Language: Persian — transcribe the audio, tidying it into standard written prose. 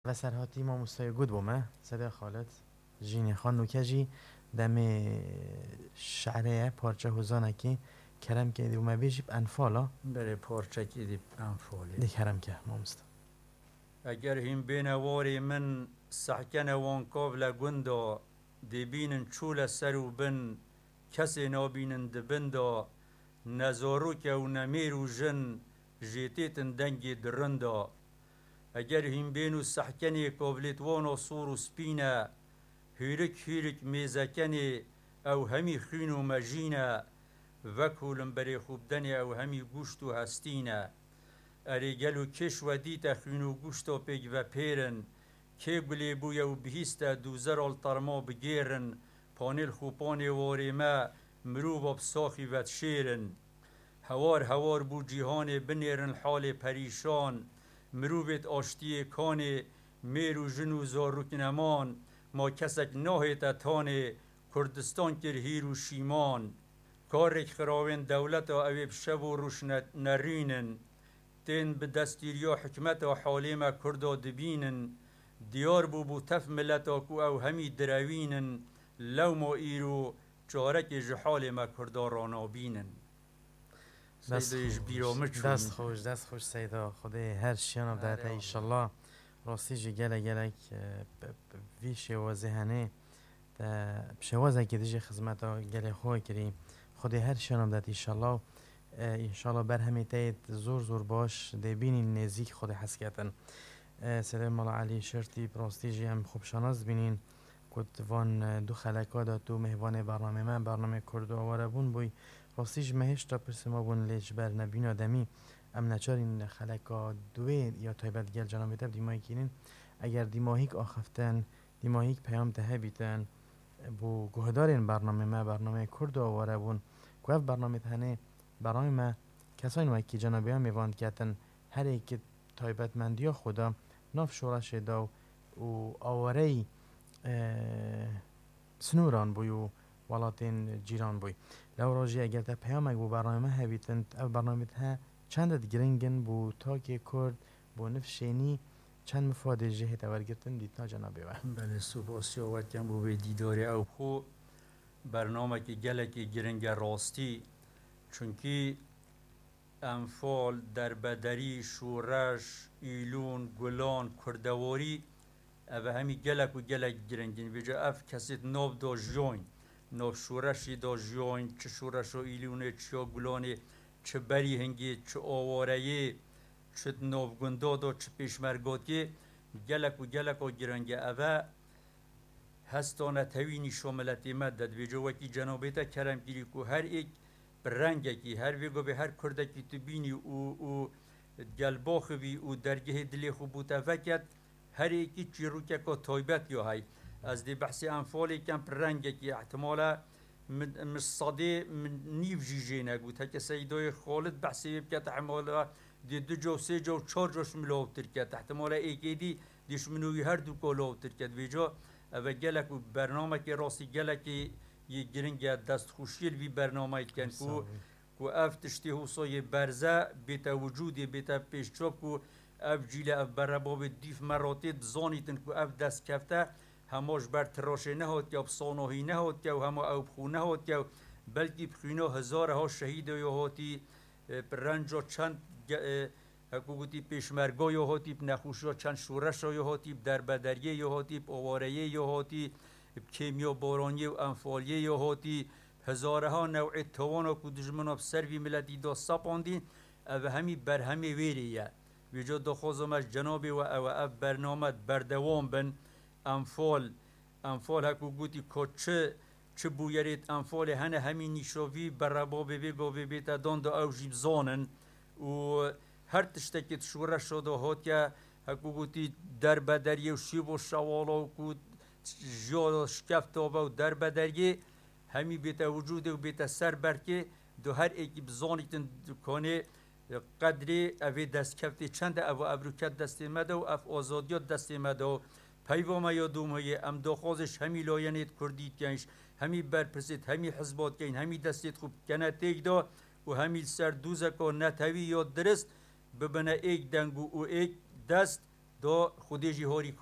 و سرهاتی ما مستای گود بومه صدا خالد جینی خان نوکجی دم شعره پارچه هزانه که کرم که دیو ما بیجیب انفالا بله پارچه که دی انفالی دی کرم که ما مست اگر هم بینواری من سحکن وان قابل گندا دی بینن چول سر و بن کسی نابینن دبندا نزارو که و نمیر و جن جیتیتن دنگی درندا اگر هم بینو سحکنی قابلت وانا صور و سپینه هیرک هیرک میزکنی او همی خین و مجینه وکولم بری خوب دنی او همی گوشت و هستینه اری گلو کش و دیتا خین و گوشت و پیگ و پیرن که گلی بویا و بهیسته دوزر الترما بگیرن پانیل خوپانی واریمه مروب بساخی و شیرن هوار هوار بو جیهان بنیرن حال پریشان مروبت آشتی کان میرو جنو زاروکنمان ما کسک ناهیت تانه کردستان کر هیرو شیمان کارک خراوین دولت اویب شب و روش نرینن تین به دستیریا حکمت حالیم کردا دبینن دیار بو تف ملتا کو او همی دروینن لو ما ایرو چارک جحال ما کردا رانابینن دست خوش سیدا خدای هر شیان بدهد ایشالله راستی جی گله گلک وی شوازه هنه شوازه که دیجی خدمت ها گله خواه کری خدای هر شیان بدهد ایشالله بر همه تایید زور زور باش دی بینین نزیک خود حسکتن سلام مولا علی شرطی براستی جی هم خوب شناس بینین کد وان دو خلکا دا تو مهوان برنامه من برنامه کرد و آواره بون بوی راستیش مهش تا پرس ما بون لیج بر نبین آدمی ام نچار این خلکا دوی یا تایبت گل جنابه تب دیمایی کینین اگر دیماهیک آخفتن دیماهیک پیام ته بیتن بو گهدار این برنامه ما برنامه کرد و آواره بون که برنامه تنه برای ما کسانی وکی جنابه هم میواند کتن هر ایک تایبت مندی خدا ناف شورش دا و آواره سنوران بوی و ولاتین جیران بوی لو راجی اگر تا پیامک بو برنامه هبیتن او برنامه ها چند گرنگن بو تا که کرد بو نفشینی چند مفاده جهه تورگتن دیتا جنابه و بله سپاسی آوردیم بو به دیداری او خو برنامه که گلک گرنگ راستی چونکی انفال در بدری شورش ایلون گلان کردواری او همی گلک و گلک گرنگین بجا اف کسیت ناب دا جوین ناب شورشی دا جوین چه شورش و ایلونه چه گلانه چه بری هنگی چه آوارهی چه ناب گندا دا چه پیشمرگاتی گلک و گرنگی او هستانه توینی شاملتی مدد بجا وکی جنابیتا کرم گیری که هر ایک رنگکی هر ویگو به هر کردکی تو بینی و گلباخ بی و درگه دلی خوب بوده وکت هر ایکی چی رو که که تایبت یا های از دی بحثی انفالی کم رنگکی احتمالا من صدی من نیو جیجه نگود هکه سیدای خالد بحثی بکت احتمالا دی دو جو سه جو چار جوش ملاو ترکت احتمالا ایکی دیش منوی هر دو کلاو ترکت ویجا و گلک و برنامه که راستی گلک یه گرنگ دست خوشیل وی برنامه کن کو اف تشتی حوصای برزه بیتا وجودی بیتا پیشچوب کو اف جیل اف براباب دیف مراتب زانیتن کو اف دست کفته هماش بر تراشه نهاد یا بسانوهی نهاد یا همه او بخو نهاد یا بلکی بخینا هزارها شهید یا هاتی رنجا چند حکومتی پیشمرگا یا هاتی نخوشا چند شورش یا هاتی در بدریه یا هاتی آواریه یا هاتی کیمیا بارانی و انفالیه یا هاتی هزارها نوع توانا که دجمنا بسروی ملتی دا سپاندین او همی بر همی ویریه ویجا دخوازم از جنابی و او اف برنامه بردوام بن انفال هکو گوتی که چه بویرید انفال هنه همی نیشوی برابا بگو بیتا دان دا او جیب زانن و هر تشتکت شوره شده هات که هکو گوتی در بدریه و شیب و شوالا و کود جیاد شکفت و در بدریه همی بیتا وجود و بیتا سر برکه دو هر ایکی بزانیتن کنه قدری اوی دست کفتی چند او ابروکت دستی مده و اف آزادیات دستی مده و پیوامه یا دومه ام داخوازش همی لاینیت کردید کنش همی برپرسید همی حزبات کن همی دستید خوب کنه تیک دا و همی سر دوزک و نتوی یا درست ببنه ایک دنگو و ایک دست دا خودی جی هاری